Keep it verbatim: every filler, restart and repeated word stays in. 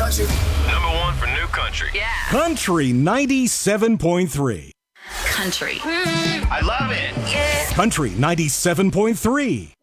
country. Number one for new country. Yeah. Country ninety-seven point three. Country. I love it. Yeah. Country ninety-seven point three.